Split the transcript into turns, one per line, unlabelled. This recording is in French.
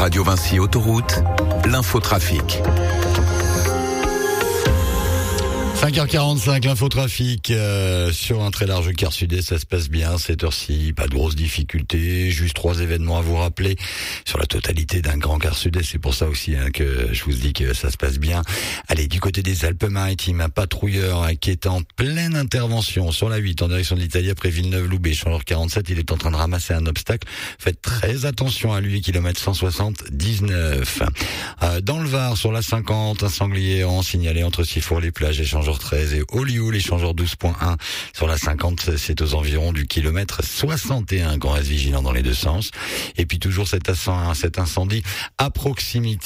Radio Vinci Autoroute, l'infotrafic.
5h45, l'infotrafic sur un très large quart sud-est, ça se passe bien, cette heure-ci, pas de grosses difficultés, juste 3 événements à vous rappeler sur la totalité d'un grand quart sud-est, c'est pour ça aussi que je vous dis que ça se passe bien. Allez, du côté des Alpes-Maritimes, un patrouilleur qui est en pleine intervention sur la 8 en direction de l'Italie après Villeneuve-Loubet, changeur 47, il est en train de ramasser un obstacle, faites très attention à lui, kilomètre 179. Dans le Var, sur la 50, un sanglier errant signalé entre Sifour-les-Plages, échangeur 13 et Olioul, échangeur 12.1 sur la 50, c'est aux environs du kilomètre 61 qu'on reste vigilant dans les deux sens. Et puis toujours cet incendie à proximité